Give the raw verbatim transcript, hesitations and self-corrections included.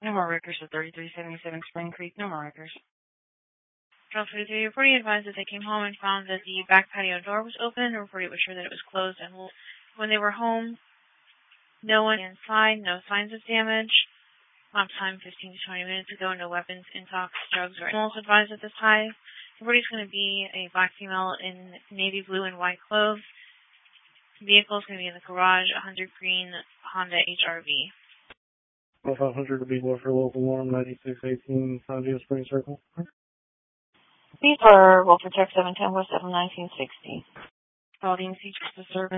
No more Rickers at thirty-three seventy-seven Spring Creek. No more Rickers. Drill forty-three, reporting advised that they came home and found that the back patio door was open. The reporting was sure that it was closed, and when they were home, no one inside, no signs of damage. Mop time fifteen to twenty minutes ago, no weapons, intox, drugs, or animals advised at this time. The reporting is going to be a black female in navy blue and white clothes. The vehicle is going to be in the garage, a hundred green Honda H R V. five hundred to be more for local norm, ninety-six eighteen, Sandia Spring Circle. These are Wolf Protect seven ten West seven nineteen sixty. All the seats to serve